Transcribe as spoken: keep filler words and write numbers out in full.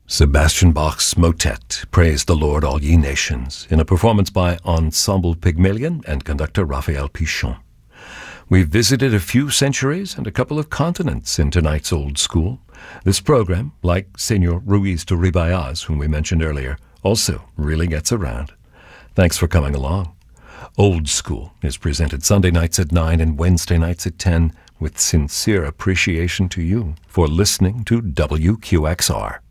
Sebastian Bach's motet, Praise the Lord, All Ye Nations, in a performance by Ensemble Pygmalion and conductor Raphael Pichon. We've visited a few centuries and a couple of continents in tonight's Old School. This program, like Senor Ruiz de Ribayaz, whom we mentioned earlier, also really gets around. Thanks for coming along. Old School is presented Sunday nights at nine and Wednesday nights at ten, with sincere appreciation to you for listening to W Q X R.